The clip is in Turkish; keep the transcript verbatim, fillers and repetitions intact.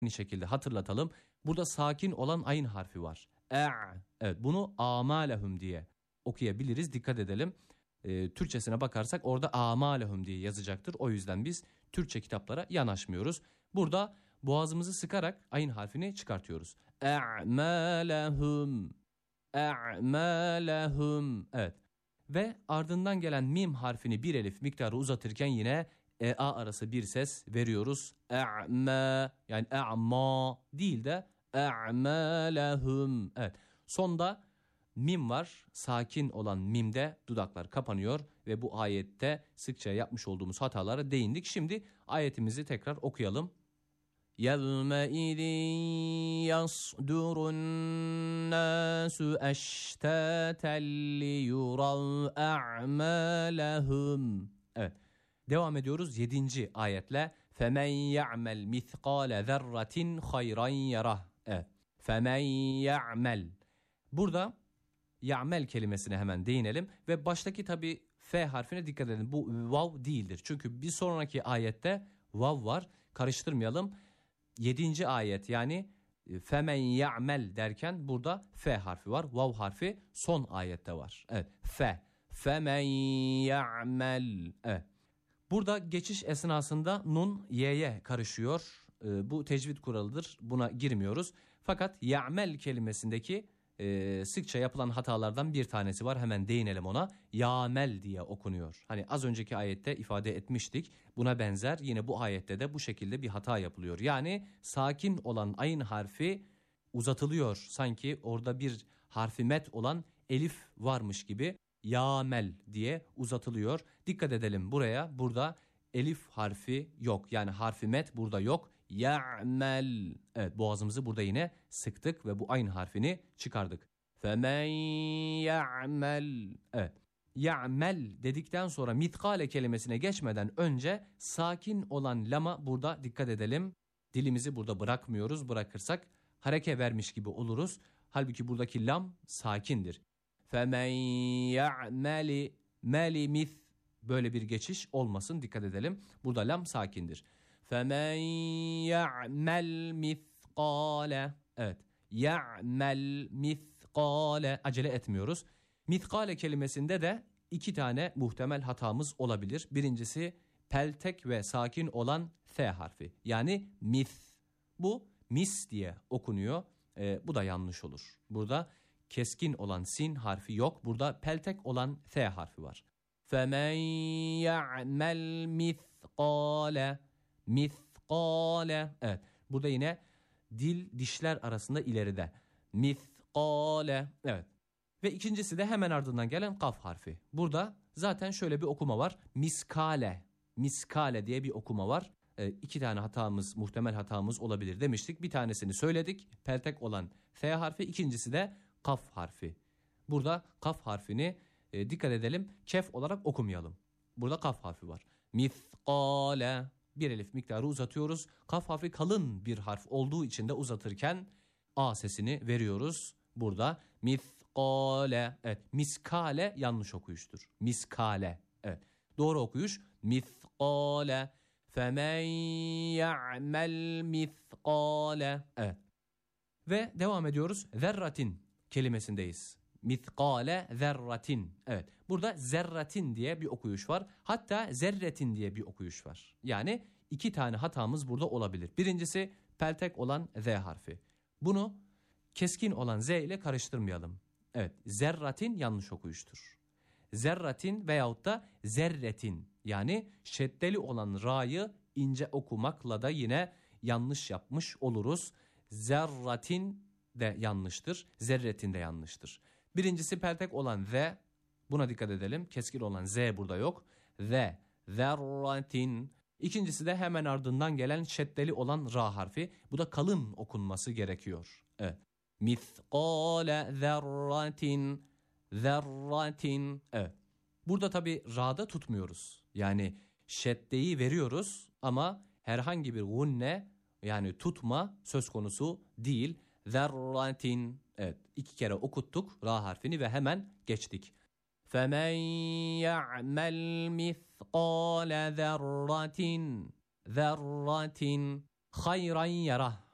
Aynı şekilde hatırlatalım. Burada sakin olan ayn harfi var. E. Evet, bunu amalehum diye okuyabiliriz. Dikkat edelim. E, Türkçesine bakarsak orada amalehum diye yazacaktır. O yüzden biz Türkçe kitaplara yanaşmıyoruz. Burada boğazımızı sıkarak ayn harfini çıkartıyoruz. E'malehum. E'malehum. Evet. Ve ardından gelen mim harfini bir elif miktarı uzatırken yine e a arası bir ses veriyoruz. E'ma, yani e'ma değil de e'malehum. Evet. Sonda mim var. Sakin olan mimde dudaklar kapanıyor ve bu ayette sıkça yapmış olduğumuz hatalara değindik. Şimdi ayetimizi tekrar okuyalım. يَوْمَئِذٍ يَصْدُرُ النَّاسُ أَشْتَاتًا لِيُرَوْا أَعْمَالَهُمْ. Evet. Devam ediyoruz yedinci ayetle. فَمَنْ يَعْمَلْ مِثْقَالَ ذَرَّةٍ خَيْرًا يَرَهُ. Evet. فَمَنْ يَعْمَلْ. Burada ya'mel kelimesine hemen değinelim ve baştaki tabi F harfine dikkat edin. Bu vav değildir. Çünkü bir sonraki ayette vav var. Karıştırmayalım. yedinci ayet yani femen ya'mel derken burada F harfi var. Vav harfi son ayette var. Evet. F. Femen ya'mel. Evet. Burada geçiş esnasında nun y'ye karışıyor. Ee, bu tecvid kuralıdır. Buna girmiyoruz. Fakat ya'mel kelimesindeki e, sıkça yapılan hatalardan bir tanesi var. Hemen değinelim ona. Ya'mel diye okunuyor. Hani az önceki ayette ifade etmiştik. Buna benzer yine bu ayette de bu şekilde bir hata yapılıyor. Yani sakin olan ayn harfi uzatılıyor. Sanki orada bir harfi met olan elif varmış gibi. Ya'mel diye uzatılıyor. Dikkat edelim buraya. Burada elif harfi yok. Yani harfi met burada yok. Ya'mel. Evet, boğazımızı burada yine sıktık ve bu ayn harfini çıkardık. Femen ya'mel. Evet. Ya'mel dedikten sonra mitkale kelimesine geçmeden önce sakin olan lama burada dikkat edelim. Dilimizi burada bırakmıyoruz. Bırakırsak hareke vermiş gibi oluruz. Halbuki buradaki lam sakindir. Femen ya'meli meli mith, böyle bir geçiş olmasın, dikkat edelim. Burada lam sakindir. Femen ya'mel mithqale. Evet. Ya'mel mithqale. Acele etmiyoruz. Mithqale kelimesinde de iki tane muhtemel hatamız olabilir. Birincisi peltek ve sakin olan F harfi. Yani mith. Bu mis diye okunuyor. E, bu da yanlış olur. Burada keskin olan sin harfi yok. Burada peltek olan F harfi var. فَمَنْ يَعْمَلْ مِثْقَالَ Mithqale. Evet. Burada yine dil dişler arasında ileride. Mithqale. Evet. Ve ikincisi de hemen ardından gelen kaf harfi. Burada zaten şöyle bir okuma var. Miskale. Miskale diye bir okuma var. E, iki tane hatamız, muhtemel hatamız olabilir demiştik. Bir tanesini söyledik. Peltek olan F harfi. İkincisi de kaf harfi. Burada kaf harfini e, dikkat edelim. Kef olarak okumayalım. Burada kaf harfi var. Mithqale. Bir elif miktarı uzatıyoruz. Kaf harfi kalın bir harf olduğu için de uzatırken A sesini veriyoruz. Burada mithqale. Evet. Miskale yanlış okuyuştur. Miskale. Evet. Doğru okuyuş. Mithqale. Femen ya'mel mithqale. Evet. Ve devam ediyoruz. Zerratin kelimesindeyiz. Mithqale zerratin. Evet. Burada zerratin diye bir okuyuş var. Hatta zerretin diye bir okuyuş var. Yani iki tane hatamız burada olabilir. Birincisi peltek olan Z harfi. Bunu keskin olan Z ile karıştırmayalım. Evet. Zerratin yanlış okuyuştur. Zerratin veyahut da zerretin, yani şeddeli olan ra'yı ince okumakla da yine yanlış yapmış oluruz. Zerratin de yanlıştır. Zerretin de yanlıştır. Birincisi peltek olan Z. Buna dikkat edelim. Keskin olan Z burada yok. Z. Zerratin. İkincisi de hemen ardından gelen şeddeli olan ra harfi. Bu da kalın okunması gerekiyor. Evet. Mithqale zerratin. Zerratin. Evet. Burada tabi ra'da tutmuyoruz. Yani şeddeyi veriyoruz ama herhangi bir gunne, yani tutma söz konusu değil. Zerratin. Evet. iki kere okuttuk ra harfini ve hemen geçtik. فَمَنْ يَعْمَلْ مِثْقَالَ ذَرَّةٍ ذَرَّةٍ خَيْرًا يَرَهُ.